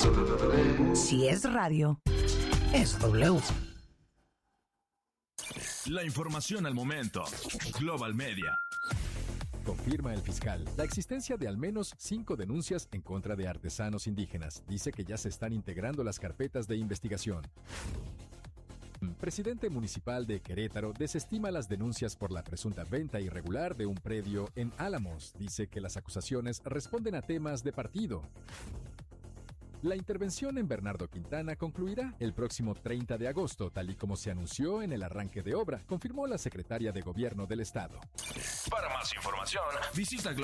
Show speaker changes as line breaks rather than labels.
Si es radio, es W.
La información al momento. Global Media.
Confirma el fiscal la existencia de al menos 5 denuncias en contra de artesanos indígenas. Dice que ya se están integrando las carpetas de investigación. Presidente municipal de Querétaro desestima las denuncias por la presunta venta irregular de un predio en Álamos. Dice que las acusaciones responden a temas de partido. La intervención en Bernardo Quintana concluirá el próximo 30 de agosto, tal y como se anunció en el arranque de obra, confirmó la secretaria de Gobierno del Estado.
Para más información, visita